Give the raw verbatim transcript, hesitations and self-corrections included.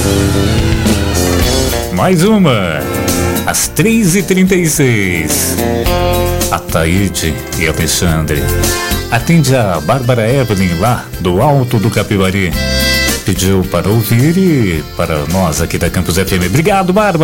Mais uma, às três e trinta e seis. A Taíde e Alexandre. Atende a Bárbara Evelyn lá do Alto do Capivari. Pediu para ouvir e para nós aqui da Campus F M. Obrigado, Bárbara.